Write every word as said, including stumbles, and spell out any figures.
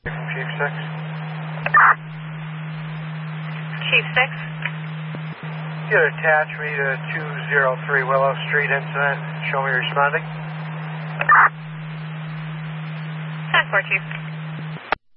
Chief six. Chief six. You can attach me to two oh three Willow Street incident. Show me responding. ten four, Chief.